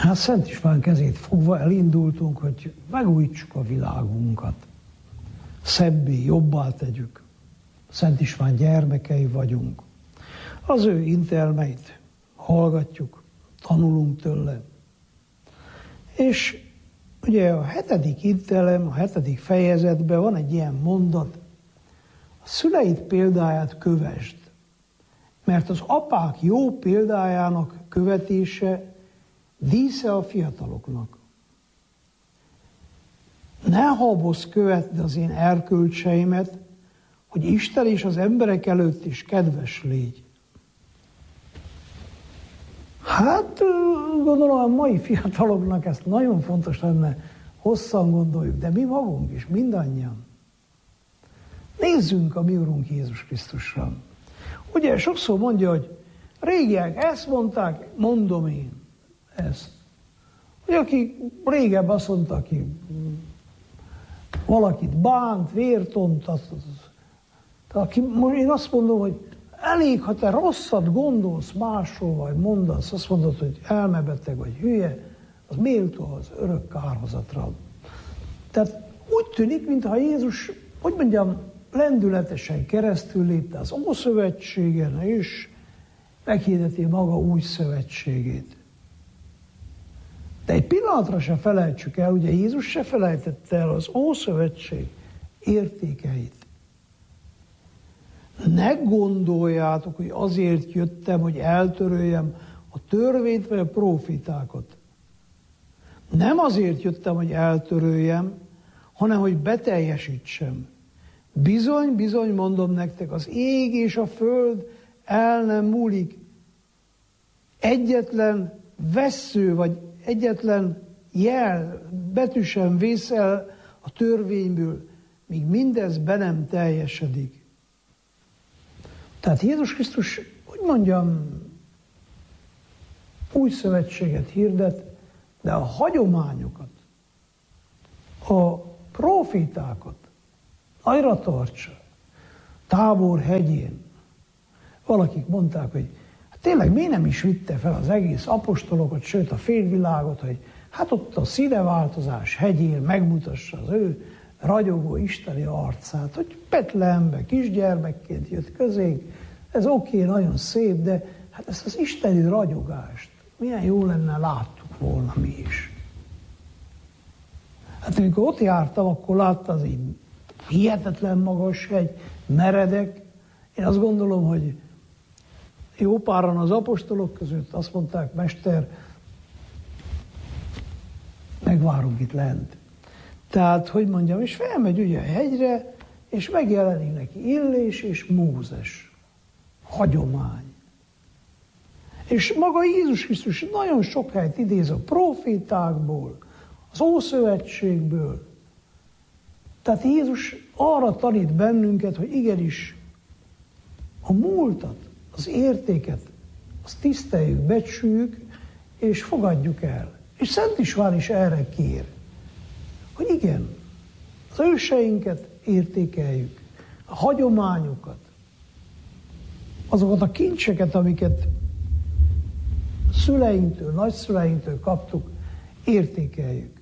Hát Szent István kezét fogva elindultunk, hogy megújítsuk a világunkat. Szebbé, jobbá tegyük. Szent István gyermekei vagyunk. Az ő intelmeit hallgatjuk, tanulunk tőle. És ugye a 7. intelem, a 7. fejezetben van egy ilyen mondat, a szüleid példáját kövesd, mert az apák jó példájának követése dísze a fiataloknak. Ne habozz követni az én erkölcseimet, hogy Isten és az emberek előtt is kedves légy. Hát gondolom a mai fiataloknak ezt nagyon fontos lenne, hosszan gondoljuk, de mi magunk is, mindannyian. Nézzünk a mi Urunk Jézus Krisztusra. Ugye sokszor mondja, hogy régiek ezt mondták, mondom én ezt. Ugye aki régebb azt mondta, aki valakit bánt, vért ontat, én azt mondom, hogy elég, ha te rosszat gondolsz másról, vagy mondasz, azt mondod, hogy elmebeteg, vagy hülye, az méltó az örök kárhozatra. Tehát úgy tűnik, mintha Jézus, hogy mondjam, lendületesen keresztül lépte az Ószövetségen, és meghirdeti maga új szövetségét. De egy pillanatra se felejtsük el, ugye Jézus se felejtette el az Ószövetség értékeit. Ne gondoljátok, hogy azért jöttem, hogy eltöröljem a törvényt vagy a prófitákat. Nem azért jöttem, hogy eltöröljem, hanem hogy beteljesítsem. Bizony, bizony mondom nektek, az ég és a föld el nem múlik. Egyetlen vessző, vagy egyetlen jel, betű sem vész el a törvényből, míg mindez be nem teljesedik. Tehát Jézus Krisztus, hogy mondjam, új szövetséget hirdet, de a hagyományokat, a profitákat nagyra tartsa. Tábor hegyén. Valakik mondták, hogy hát tényleg miért nem is vitte fel az egész apostolokat, sőt a félvilágot, hogy hát ott a színeváltozás hegyén megmutassa az ő ragyogó isteni arcát, hogy Betlehembe kisgyermekként jött közénk, ez oké, nagyon szép, de hát ezt az isteni ragyogást milyen jó lenne láttuk volna mi is. Hát amikor ott jártam, akkor láttam, az így hihetetlen magas hegy, meredek. Én azt gondolom, hogy jó páran az apostolok között azt mondták, Mester, megvárunk itt lent. Tehát, hogy mondjam, és felmegy ugye a hegyre, és megjelenik neki Illés és Mózes. Hagyomány. És maga Jézus Krisztus nagyon sok helyet idéz a profétákból, az Ószövetségből. Tehát Jézus arra tanít bennünket, hogy igenis a múltat, az értéket, azt tiszteljük, becsüljük, és fogadjuk el. És Szent István is erre kér, hogy igen, az őseinket értékeljük, a hagyományokat, azokat a kincseket, amiket szüleinktől, nagyszüleinktől kaptuk, értékeljük.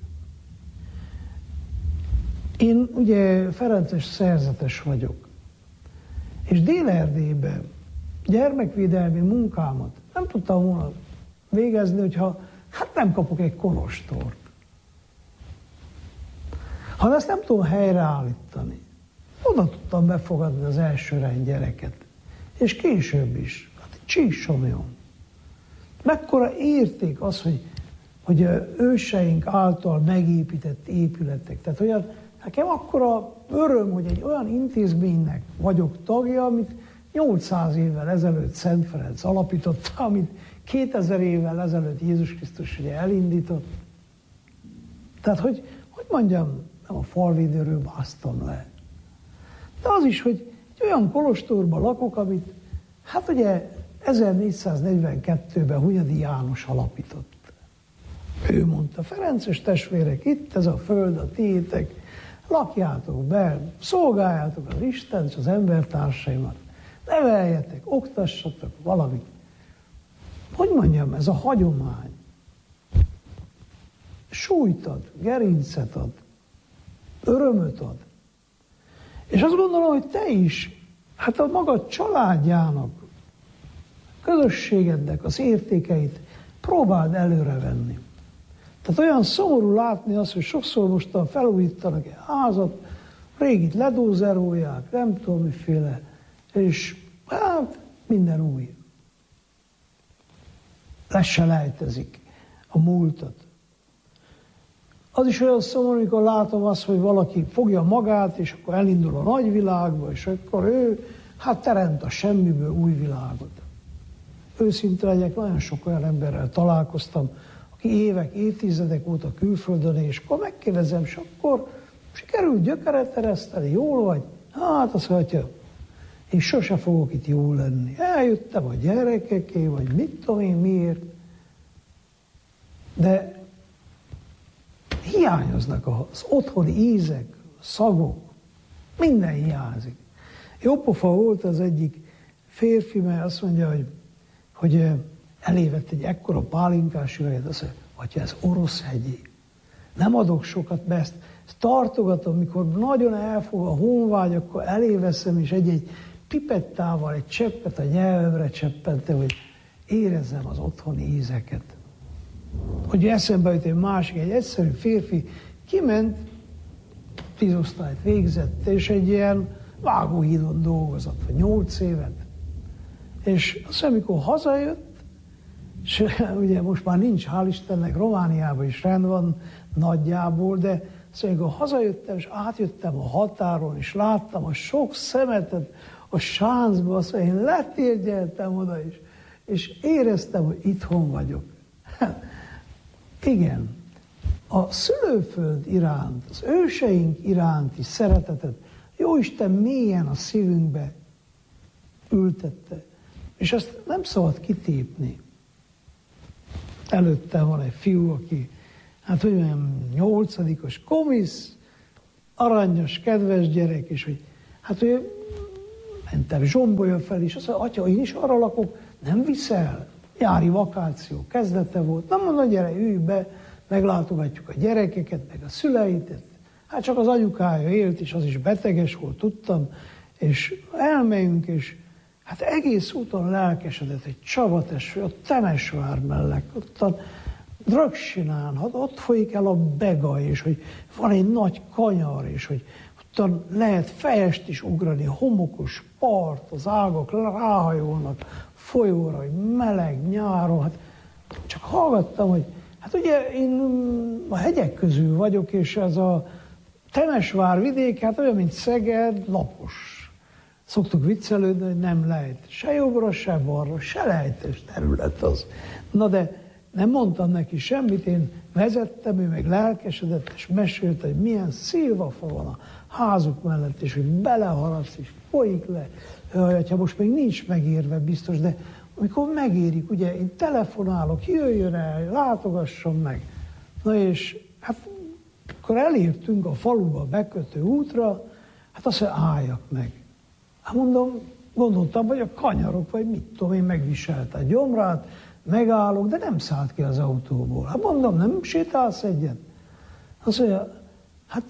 Én ugye ferences szerzetes vagyok, és Dél-Erdélyben gyermekvédelmi munkámat nem tudtam volna végezni, hogyha hát nem kapok egy kolostort. Ha ezt nem tudom helyreállítani, oda tudtam befogadni az elsőrend gyereket. És később is. Hát Csíksomjon. Mekkora érték az, hogy őseink által megépített épületek. Tehát olyan, nekem akkora öröm, hogy egy olyan intézménynek vagyok tagja, amit 800 évvel ezelőtt Szent Ferenc alapította, amit 2000 évvel ezelőtt Jézus Krisztus ugye elindított. Tehát, hogy mondjam, nem a falvédőről másztam le. De az is, hogy egy olyan kolostorban lakok, amit hát ugye 1442-ben Hunyadi János alapított. Ő mondta, Ferences testvérek, itt ez a föld, a tiétek, lakjátok be, szolgáljátok az Istent és az embertársaimat, neveljetek, oktassatok valamit. Hogy mondjam, ez a hagyomány. súlyt ad, gerincet ad, örömöt ad. És azt gondolom, hogy te is, hát a magad családjának, közösségednek az értékeit próbáld előrevenni. Tehát olyan szomorú látni azt, hogy sokszor mostan felújítanak egy házat, régit ledózerolják, nem tudom miféle, és hát minden új. Leselejtezik a múltat. Az is olyan szomorú, amikor látom azt, hogy valaki fogja magát, és akkor elindul a nagyvilágba, és akkor ő hát teremt a semmiből új világot. Őszinte legyek, nagyon sok olyan emberrel találkoztam, aki évek, évtizedek óta külföldön, és akkor megkérdezem, és akkor sikerült gyökeret ereszteni, jól vagy? Hát azt mondja, én sose fogok itt jól lenni. Eljöttem a gyerekeké, vagy mit tudom én miért. De hiányoznak az otthoni ízek, szagok, minden hiányzik. Jópofa volt az egyik férfi, mert azt mondja, hogy elévett egy ekkora pálinkás üveget, azt mondja, atya, ez oroszhegyi. Nem adok sokat, mert ezt tartogatom, mikor nagyon elfog a honvágy, akkor eléveszem, és egy pipettával egy cseppet a nyelvemre cseppentem, hogy érezzem az otthoni ízeket. Hogy eszembe jut egy másik, egy egyszerű férfi, kiment, 10 osztályt végzett, és egy ilyen vágóhídon dolgozott, vagy 8 évet. És azt mondja, amikor hazajött, és ugye most már nincs, hál' Istennek, Romániában is rend van nagyjából, de azt mondja, amikor hazajöttem, és átjöttem a határon, és láttam a sok szemetet a sáncba, azt mondja, én letérgyeltem oda is, és éreztem, hogy itthon vagyok. Igen, a szülőföld iránt, az őseink iránti szeretetet Jóisten mélyen a szívünkbe ültette, és azt nem szabad kitépni. Előttem van egy fiú, aki, hát hogy mondjam, 8-os komisz, aranyos, kedves gyerek, és hogy, hát hogy mentem Zsombolya fel, és azt mondja, atya, én is arra lakok, nem viszel? Nyári vakáció kezdete volt. Nem mondom, gyere, ülj be, meglátogatjuk a gyerekeket, meg a szüleit. Hát csak az anyukája élt, és az is beteges volt, tudtam, és elmegyünk, és hát egész úton lelkesedett egy Csavateső, a Temesvár mellett, ott a Drögsinán, ott folyik el a Bega, és hogy van egy nagy kanyar, és hogy ott lehet fejest is ugrani, homokos part, az ágak ráhajolnak folyóra, hogy meleg nyáron, hát csak hallgattam, hogy hát ugye én a hegyek közül vagyok, és ez a Temesvár vidék, hát olyan, mint Szeged, lapos. Szoktuk viccelődni, hogy nem lejt. Se jobbra, se balra, se lejtes terület az. Na de nem mondtam neki semmit, én vezettem, ő meg lelkesedett, és mesélt, hogy milyen szilvafa van a házuk mellett, és hogy beleharadsz, és folyik le. Ha most még nincs megérve biztos, de amikor megérik, ugye én telefonálok, jöjjön el, látogasson meg. Na és hát akkor elértünk a faluba a bekötő útra, hát azt mondja, álljak meg. Hát mondom, gondoltam, hogy a kanyarok, vagy mit tudom én, megviselte a gyomrát, megállok, de nem szállt ki az autóból. Hát mondom, nem sétálsz egyet? Azt mondja, hát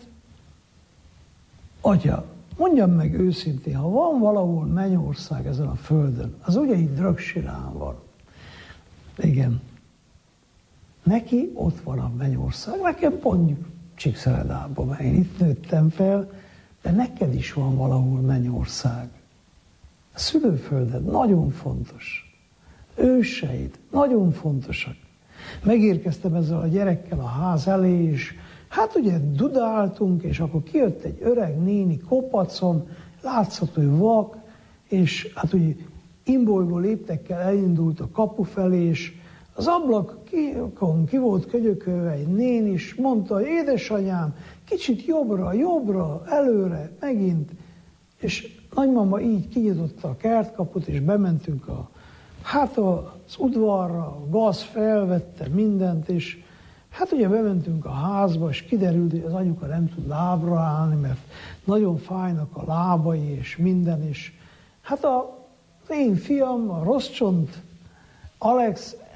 atya, mondjam meg őszintén, ha van valahol mennyország ezen a földön, az ugye itt Drögsinán van. Igen. Neki ott van a mennyország, nekem mondjuk Csíkszeredában, mert én itt nőttem fel, de neked is van valahol mennyország. A szülőfölded nagyon fontos. Őseid nagyon fontosak. Megérkeztem ezzel a gyerekkel a ház elé, és hát ugye dudáltunk, és akkor kijött egy öreg néni kopacon, látszott, hogy vak, és hát ugye imbolyból léptekkel elindult a kapu felé, és az ablakon ki volt könyökölve egy néni, és mondta, hogy édesanyám, kicsit jobbra, előre, megint. És nagymama így kinyitotta a kertkaput, és bementünk az udvarra, a gaz felvette mindent, és hát ugye bementünk a házba, és kiderült, hogy az anyuka nem tud lábra állni, mert nagyon fájnak a lábai, és minden, és hát az én fiam, a rossz csont, Alex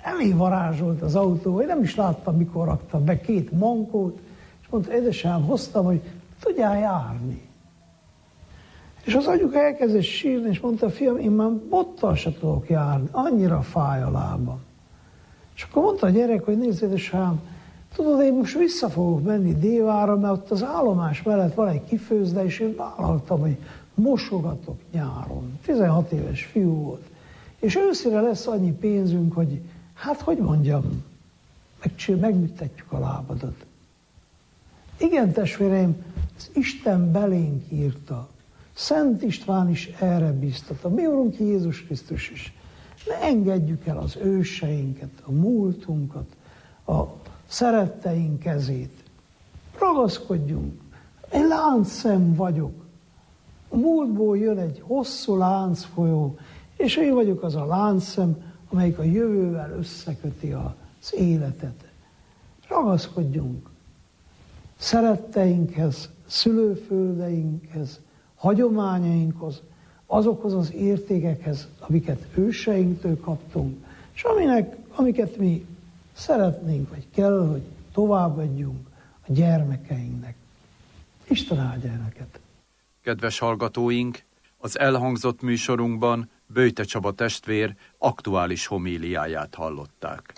elé varázsolt az autó, én nem is láttam, mikor raktam be 2 mankót, és mondta, édesem, hoztam, hogy tudjál járni. És az anyuka elkezdett sírni, és mondta, fiam, én már bottal se tudok járni, annyira fáj a lábam. És akkor mondta a gyerek, hogy nézd, édesem, tudod, én most vissza fogok menni Dévára, mert ott az állomás mellett van egy kifőzde, és én vállaltam, hogy mosogatok nyáron. 16 éves fiú volt. És őszire lesz annyi pénzünk, hogy hát, hogy mondjam, megműtetjük a lábadat. Igen, testvéreim, az Isten belénk írta. Szent István is erre bíztatta. Mi Urunk Jézus Krisztus is. Ne engedjük el az őseinket, a múltunkat, a szeretteink kezét. Ragaszkodjunk. Én láncszem vagyok. A múltból jön egy hosszú láncfolyó, és én vagyok az a láncszem, amelyik a jövővel összeköti az életet. Ragaszkodjunk szeretteinkhez, szülőföldeinkhez, hagyományainkhoz, azokhoz az értékekhez, amiket őseinktől kaptunk, és amiket mi szeretnénk, vagy kell, hogy továbbadjunk a gyermekeinknek. Isten áldja önöket! Kedves hallgatóink, az elhangzott műsorunkban Böjte Csaba testvér aktuális homíliáját hallották.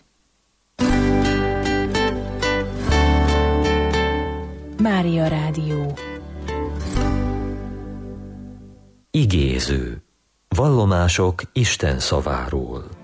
Mária Rádió. Igéző. Vallomások Isten szaváról.